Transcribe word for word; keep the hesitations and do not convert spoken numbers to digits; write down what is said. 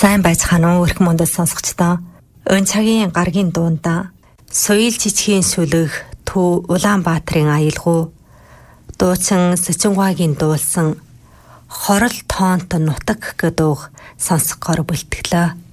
Сайн байцгаана уу өрх мөндөл сонсогчдоо. Өн цагийн гаргийн дуунда соёл жижигхийн сүлэг Төв Улаанбаатарын аялгау дуучин Сэцэнговагийн дуулсан хорол тоонт нутаг гэдэг сонсгохоор бэлтгэлээ.